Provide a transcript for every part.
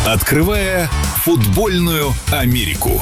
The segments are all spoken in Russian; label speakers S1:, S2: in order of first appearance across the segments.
S1: Открывая футбольную Америку.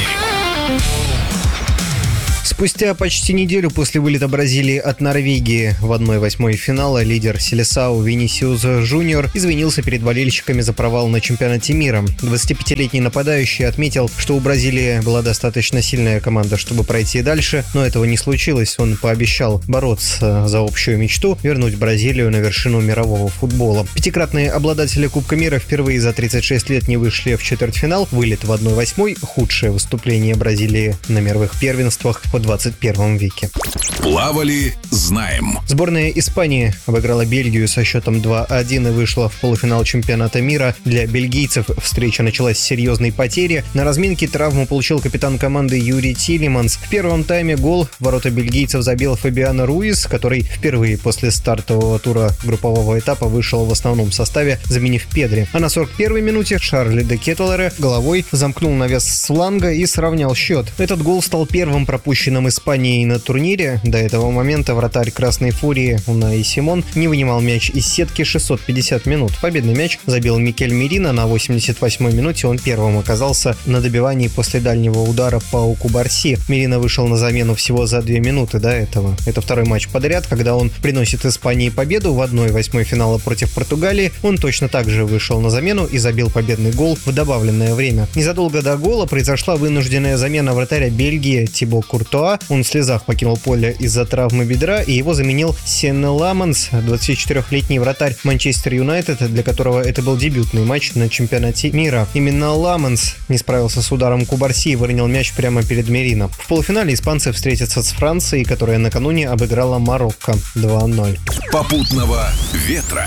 S2: Спустя почти неделю после вылета Бразилии от Норвегии в 1/8 финала лидер Селесау Винисиус Жуниор извинился перед болельщиками за провал на чемпионате мира. 25-летний нападающий отметил, что у Бразилии была достаточно сильная команда, чтобы пройти дальше, но этого не случилось. Он пообещал бороться за общую мечту вернуть Бразилию на вершину мирового футбола. Пятикратные обладатели Кубка мира впервые за 36 лет не вышли в четвертьфинал. Вылет в 1/8 – худшее выступление Бразилии на мировых первенствах в 21 веке.
S1: Плавали, знаем.
S2: Сборная Испании обыграла Бельгию со счетом 2-1 и вышла в полуфинал чемпионата мира. Для бельгийцев встреча началась с серьезной потери. На разминке травму получил капитан команды Юрий Тилеманс. В первом тайме гол в ворота бельгийцев забил Фабиано Руис, который впервые после стартового тура группового этапа вышел в основном составе, заменив Педри. А на 41-й минуте Шарль де Кетелере головой замкнул навес с фланга и сравнял счет. Этот гол стал первым пропущенным Испанией на турнире. До этого момента вратарь Красной Фурии Унай Симон не вынимал мяч из сетки 650 минут. Победный мяч забил Микель Мерино на 88-й минуте. Он первым оказался на добивании после дальнего удара Пау Кубарси. Мерино вышел на замену всего за 2 минуты до этого. Это второй матч подряд, когда он приносит Испании победу. В 1/8 финала против Португалии он точно так же вышел на замену и забил победный гол в добавленное время. Незадолго до гола произошла вынужденная замена вратаря Бельгии Тибо Куртуа. Он в слезах покинул поле из-за травмы бедра, и его заменил Сенне Ламанс, 24-летний вратарь Манчестер Юнайтед, для которого это был дебютный матч на чемпионате мира. Именно Ламанс не справился с ударом Кубарси и выронил мяч прямо перед Мерино. В полуфинале испанцы встретятся с Францией, которая накануне обыграла Марокко 2-0.
S1: Попутного ветра.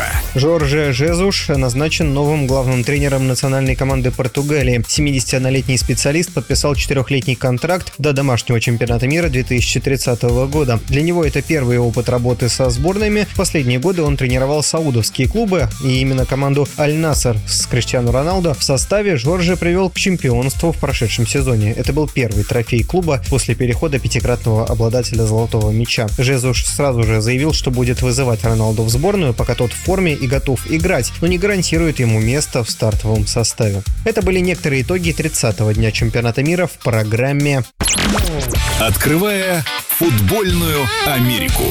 S2: Жорже Жезуш назначен новым главным тренером национальной команды Португалии. 71-летний специалист подписал 4-летний контракт до домашнего чемпионата мира 2030 года. Для него это первый опыт работы со сборными. В последние годы он тренировал саудовские клубы, и именно команду Аль-Наср с Криштиану Роналдо в составе Жорже привел к чемпионству в прошедшем сезоне. Это был первый трофей клуба после перехода пятикратного обладателя золотого мяча. Жезуш сразу же заявил, что будет вызывать Роналдо в сборную, пока тот в форме и готов играть, но не гарантирует ему место в стартовом составе. Это были некоторые итоги 30-го дня чемпионата мира в программе
S1: Открывая футбольную Америку.